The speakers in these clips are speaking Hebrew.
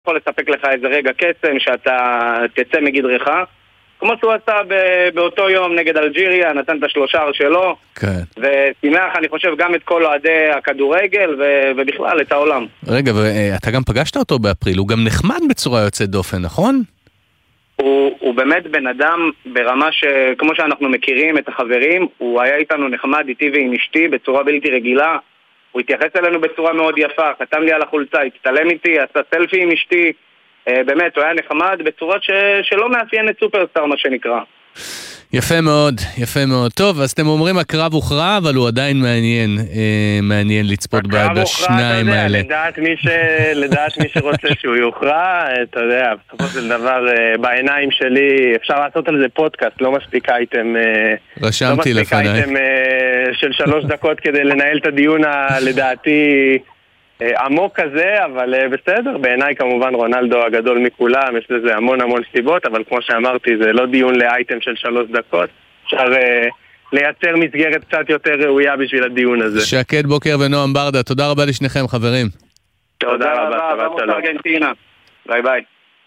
יכול לספק לך איזה רגע קסם שאתה תצא מגדרך, כמו שהוא עשה באותו יום נגד אלג'יריה, נתן את השלושה שלו, כן. ושימח, אני חושב, גם את כל אוהדי הכדורגל ובכלל את העולם. רגע, ואתה גם פגשת אותו באפריל, הוא גם נחמד בצורה יוצאת דופן, נכון? הוא באמת בן אדם ברמה שכמו שאנחנו מכירים את החברים, הוא היה איתנו נחמד איתי ועם אשתי בצורה בלתי רגילה, הוא התייחס אלינו בצורה מאוד יפה, חתם לי על החולצה, הצטלם איתי, עשה סלפי עם אשתי, באמת, הוא היה נחמד בצורות שלא מאפיינת סופרסטאר, מה שנקרא. יפה מאוד, יפה מאוד. טוב, אז אתם אומרים הקרב הוכרע, אבל הוא עדיין מעניין לצפות בשניים האלה. לדעת מי שרוצה שהוא יוכרע, אתה יודע, בסופו של דבר, בעיניים שלי, אפשר לעשות על זה פודקאסט, לא מספיק אייטם, רשמתי לפניי. לא מספיק אייטם של 3 דקות כדי לנהל את הדיון לדעתי עמוק כזה, אבל בסדר, בעיניי כמובן רונלדו הגדול מכולם, יש לזה המון המון סיבות, אבל כמו שאמרתי, זה לא דיון לאייטם של 3 דקות, אפשר לייצר מסגרת קצת יותר ראויה בשביל הדיון הזה. שקד בוקר ונועם ברדה, תודה רבה לשניכם חברים. תודה רבה, רמוס ארגנטינה, ביי ביי.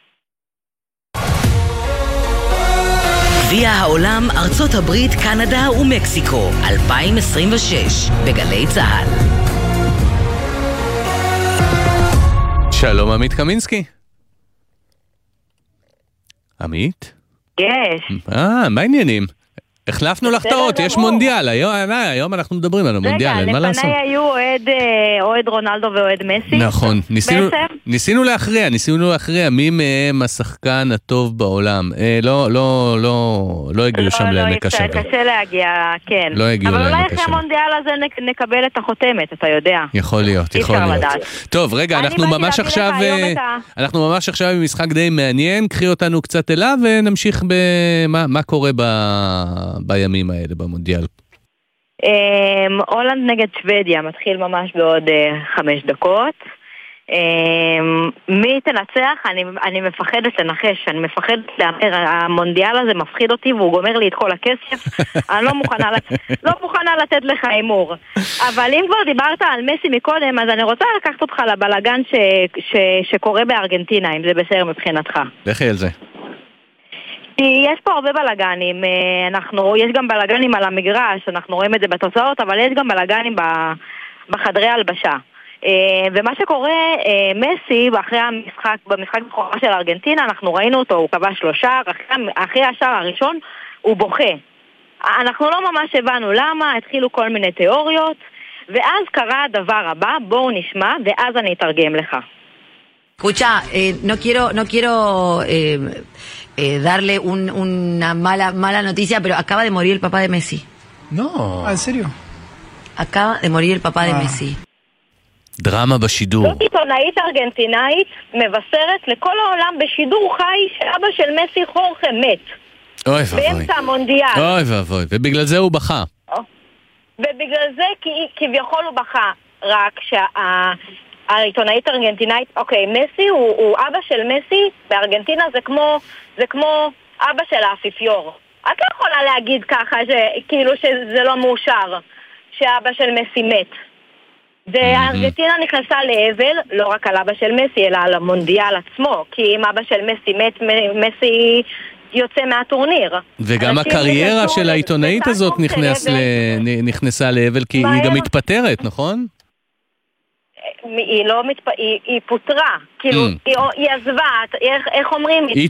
גביע העולם, ארצות הברית, קנדה ומקסיקו 2026 בגלי צהל. שלום עמית קמינסקי. עמית? יש. מה העניינים? החלפנו לך תאות, יש מונדיאל, היום אנחנו מדברים על המונדיאל, אין מה לעשות. רגע, לפניי היו אוהד רונלדו ואוהד מסי. נכון, ניסינו להכריע מי מהם השחקן הטוב בעולם. לא הגיעו שם לעמק השווה. קשה להגיע, כן. לא הגיעו לעמק השווה. אבל אולי אחרי המונדיאל הזה נקבל את החותמת, אתה יודע. יכול להיות. טוב, רגע, אנחנו ממש עכשיו במשחק די מעניין, קחי אותנו קצת אליו ונמשיך במה קורה בימים האלה במונדיאל. הולנד נגד שוודיה מתחיל ממש בעוד 5 דקות. מי תנצח? אני מפחדת לנחש, אני מפחדת להמר. המונדיאל הזה מפחיד אותי והוא גומר לי את כל הכסף. אני לא מוכנה לתת לך הימור. אבל אם כבר דיברת על מסי מקודם, אז אני רוצה לקחת אותך לבלגן שקורה בארגנטינה, אם זה בסדר מבחינתך. לכי על זה. יש פה הרבה בלגנים, יש גם בלגנים על המגרש, אנחנו רואים את זה בתוצאות, אבל יש גם בלגנים בחדרי הלבשה. ומה שקורה, מסי, במשחק בכורה של ארגנטינה, אנחנו ראינו אותו, הוא קבע 3 שער, אחרי השער הראשון הוא בוכה. אנחנו לא ממש הבנו למה, התחילו כל מיני תיאוריות, ואז קרה הדבר הבא, בואו נשמע, ואז אני אתרגם לך. Escucha, no quiero darle una mala noticia, pero acaba de morir el papá de Messi. No, ¿en serio? Acaba de morir el papá de Messi. דרמה בשידור. זאת עיתונאית ארגנטינאית מבשרת לכל העולם בשידור חי שאבא של מסי חורכה מת. אוי ואבוי. באמצע המונדיאל. אוי ואבוי, ובגלל זה הוא בכה. ובגלל זה כביכול הוא בכה, רק העיתונאית ארגנטינאית, אוקיי, מסי הוא אבא של מסי, בארגנטינה זה כמו אבא של האפיפיור. את לא יכולה להגיד ככה, כאילו שזה לא מאושר, שאבא של מסי מת. וארגנטינה נכנסה לאבל, לא רק על אבא של מסי, אלא על המונדיאל עצמו, כי אם אבא של מסי מת, מסי יוצא מהטורניר. וגם הקריירה של העיתונאית הזאת נכנסה לאבל, כי היא גם מתפטרת, נכון? היא פוטרה, כאילו, היא עזבה, איך אומרים? היא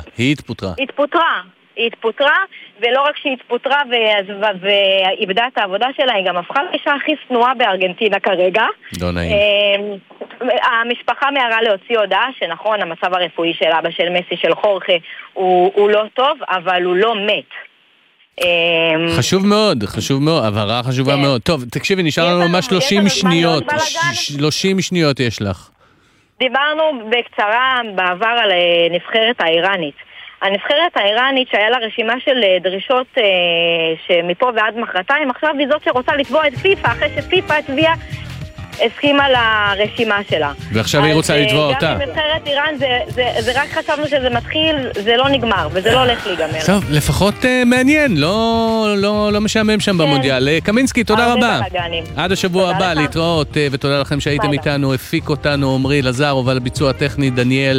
התפוטרה, ולא רק שהיא התפוטרה ואיבדה את העבודה שלה, היא גם הפכה לאישה הכי שנואה בארגנטינה כרגע. לא נעים. המשפחה מהרה להוציא הודעה שנכון, המצב הרפואי של אבא של מסי, של חורכה, הוא לא טוב, אבל הוא לא מת. חשוב מאוד, הבהרה חשובה מאוד. טוב, תקשיבי, נשאר לנו ממש 30 שניות. 30 שניות יש לך. דיברנו בקצרה בעבר על נבחרת האיראנית. הנבחרת האיראנית שהיה לה רשימה של דרישות שמפה ועד מחרתיים, עכשיו היא זאת שרוצה לתבוע את פיפה, אחרי שפיפה התביעה הסכימה לרשימה שלה. ועכשיו היא רוצה לתבוע אותה. גם בנבחרת איראן זה רק חשבנו שזה מתחיל, זה לא נגמר, וזה לא הולך להיגמר. טוב, לפחות מעניין, לא משעמם שם במונדיאל. קמינסקי, תודה רבה. עד השבוע הבא, להתראות, ותודה לכם שהייתם איתנו, הפיק אותנו עמרי לזר, אבל ביצוע טכני דניאל